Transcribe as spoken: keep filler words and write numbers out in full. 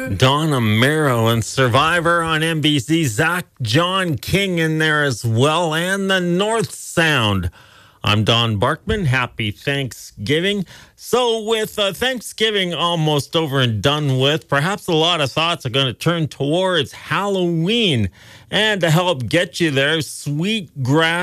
Donna Merrow and Survivor on N B C. Zach John King in there as well, and the North Sound. I'm Don Barkman. Happy Thanksgiving. So with uh, Thanksgiving almost over and done with, perhaps a lot of thoughts are going to turn towards Halloween. And to help get you there, Sweetgrass